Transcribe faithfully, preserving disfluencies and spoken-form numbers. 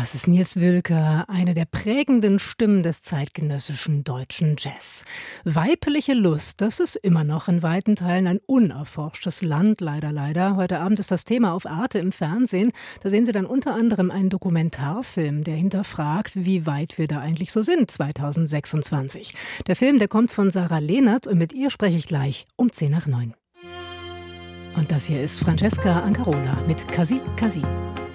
Das ist Nils Wilke, eine der prägenden Stimmen des zeitgenössischen deutschen Jazz. Weibliche Lust, das ist immer noch in weiten Teilen ein unerforschtes Land, leider, leider. Heute Abend ist das Thema auf Arte im Fernsehen. Da sehen Sie dann unter anderem einen Dokumentarfilm, der hinterfragt, wie weit wir da eigentlich so sind, zweitausendsechsundzwanzig. Der Film, der kommt von Sarah Lehnert und mit ihr spreche ich gleich um zehn nach neun. Und das hier ist Francesca Ancarola mit Casi Casi.